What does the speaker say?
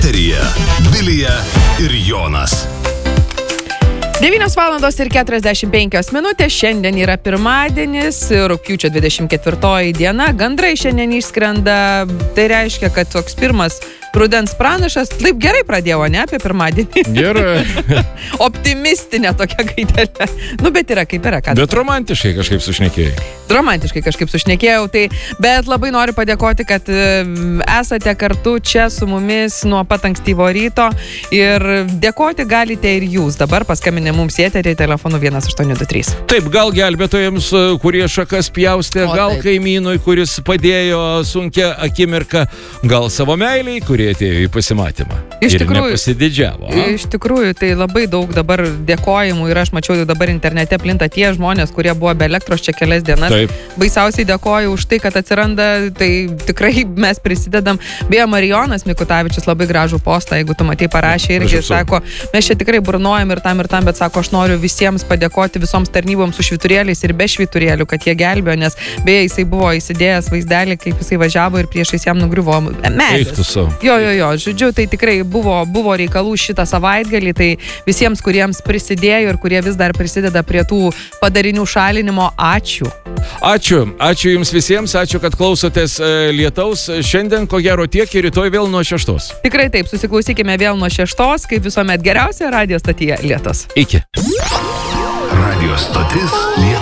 Eteryje Vilija ir Jonas. 9:45 šiandien yra pirmadienis, rugpjūčio 24 diena, gandrai šiandien išskrenda, tai reiškia, kad toks pirmas rudens pranašas, taip gerai pradėjau, ne, apie pirmadienį. Gerai. Optimistinė tokia gaitelė. Nu, bet yra kaip yra. Bet romantiškai kažkaip sušnekėjai. Romantiškai kažkaip sušnekėjau, tai, bet labai noriu padėkoti, kad esate kartu čia su mumis nuo pat ankstyvo ryto ir dėkoti galite ir jūs. Dabar paskambinę mums į eterį telefonu 1823. Taip, gal gelbėtojams, kurie šakas pjaustė, gal kaimynui, kuris padėjo sunkią akimirką, gal savo meiliai, kurie atėjo į pasimatymą. Iš ir tikrųjų, nepasididžiavo. Iš tikrųjų, tai labai daug dabar dėkojimų ir aš mačiau dabar internete plinta tie žmonės, kurie buvo be elektros čia kelias dienas. Taip. Baisiausiai dėkoju už tai, kad atsiranda, tai tikrai mes prisidedam. Beje, Marijonas Mikutavičius labai gražų postą, jeigu tu matai, parašė irgi, sako, mes čia tikrai burnojam ir tam, bet sako, aš noriu visiems padėkoti visoms tarnyboms su švyturėliais ir be švyturėlių, kad jie gelbėjo, nes beje, jisai buvo įsidėjęs vaizdelį, kaip jisai važiavo ir priešais jam nugriuvo medis. Jo, žodžiu, tai tikrai buvo reikalų šitą savaitgalį, tai visiems, kuriems prisidėjo ir kurie vis dar prisideda prie tų padarinių šalinimo, ačiū. Ačiū jums visiems, ačiū, kad klausotės lietaus. Šiandien ko gero tiek ir rytoj vėl nuo 6. Tikrai taip, susiklausykime vėl nuo 6, kaip visuomet geriausia radijo stotyje Lietus. Iki. Radio stotis Lietus.